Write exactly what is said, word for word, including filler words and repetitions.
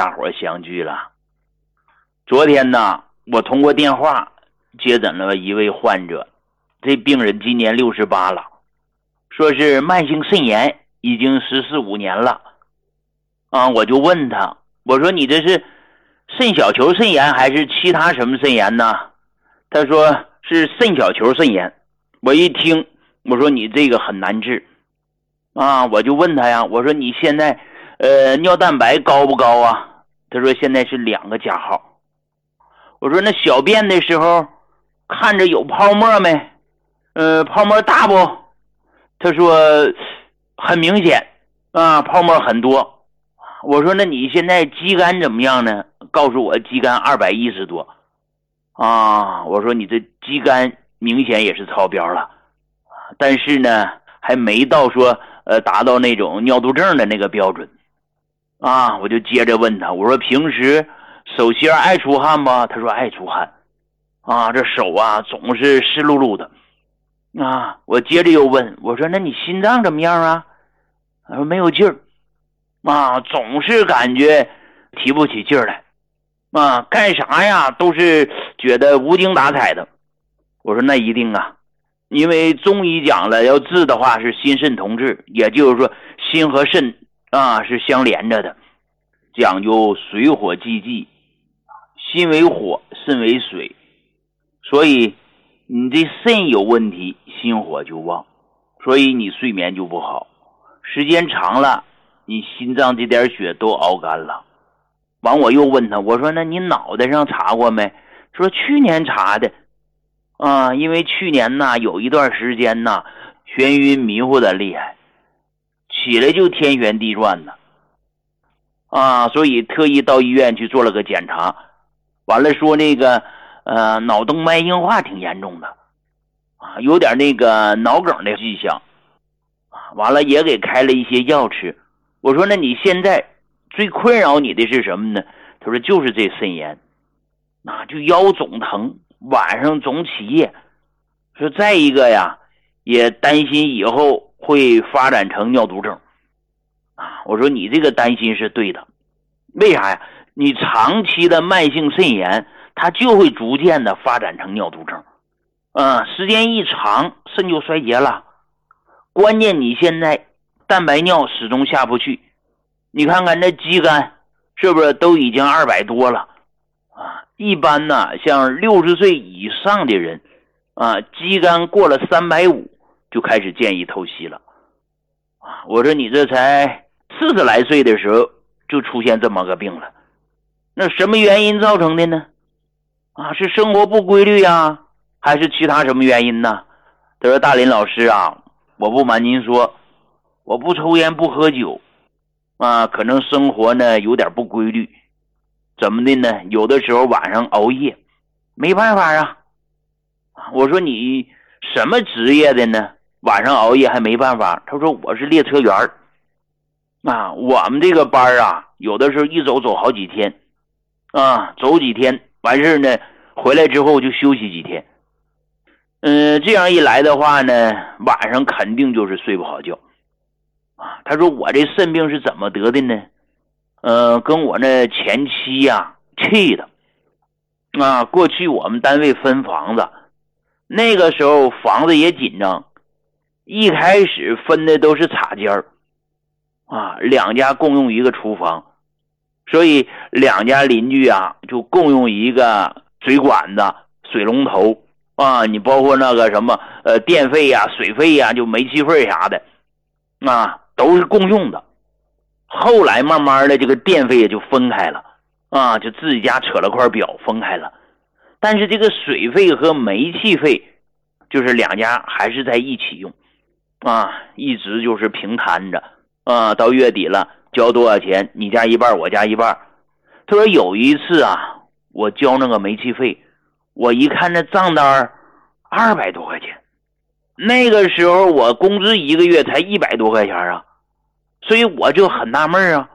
大伙相聚了。昨天呢，我通过电话接诊了一位患者，这病人今年六十八了，说是慢性肾炎，已经十四五年了。啊，我就问他，我说你这是肾小球肾炎还是其他什么肾炎呢？他说是肾小球肾炎。我一听，我说你这个很难治啊，我就问他呀，我说你现在呃尿蛋白高不高啊？他说现在是两个加号。我说那小便的时候看着有泡沫没？呃，泡沫大不？他说很明显啊，泡沫很多。我说那你现在肌酐怎么样呢？告诉我肌酐二百一十多啊。我说你这肌酐明显也是超标了，但是呢还没到说呃达到那种尿毒症的那个标准啊。我就接着问他，我说平时手心爱出汗吗？他说爱出汗啊，这手啊总是湿漉漉的啊。我接着又问，我说那你心脏怎么样啊？他说没有劲儿啊，总是感觉提不起劲儿来啊，干啥呀都是觉得无精打采的。我说那一定啊，因为中医讲了，要治的话是心肾同治，也就是说心和肾啊是相连着的，讲究水火既济，心为火，肾为水，所以你这肾有问题，心火就旺，所以你睡眠就不好，时间长了你心脏这点血都熬干了。完我又问他，我说那你脑袋上查过没？说去年查的啊，因为去年呢有一段时间呢眩晕迷糊的厉害，起来就天旋地转的啊，所以特意到医院去做了个检查，完了说那个呃脑动脉硬化挺严重的啊，有点那个脑梗的迹象啊，完了也给开了一些药吃。我说那你现在最困扰你的是什么呢？他说就是这肾炎啊，就腰总疼，晚上总起夜。说再一个呀，也担心以后会发展成尿毒症啊。我说你这个担心是对的，为啥呀？你长期的慢性肾炎，它就会逐渐的发展成尿毒症，嗯，时间一长，肾就衰竭了。关键你现在蛋白尿始终下不去，你看看这肌酐是不是都已经二百多了啊？一般呢，像六十岁以上的人啊，肌酐过了三百五就开始建议透析了啊。我说你这才四十来岁的时候就出现这么个病了，那什么原因造成的呢？啊，是生活不规律呀，还是其他什么原因呢？他说大林老师啊，我不瞒您说，我不抽烟不喝酒啊，可能生活呢有点不规律，怎么的呢？有的时候晚上熬夜，没办法啊。我说你什么职业的呢？晚上熬夜还没办法？他说我是列车员啊，我们这个班啊，有的时候一走走好几天啊，走几天完事呢，回来之后就休息几天。嗯，这样一来的话呢，晚上肯定就是睡不好觉啊。他说我这肾病是怎么得的呢？呃，跟我那前妻呀气的啊。过去我们单位分房子，那个时候房子也紧张，一开始分的都是插间儿啊，两家共用一个厨房，所以两家邻居啊就共用一个水管子、水龙头啊，你包括那个什么呃电费呀、水费呀、就煤气费啥的啊，都是共用的。后来慢慢的这个电费也就分开了啊，就自己家扯了块表分开了。但是这个水费和煤气费就是两家还是在一起用啊，一直就是平摊着啊，到月底了交多少钱，你家一半我家一半。他说有一次啊，我交那个煤气费，我一看那账单二百多块钱，那个时候我工资一个月才一百多块钱啊，所以我就很纳闷啊，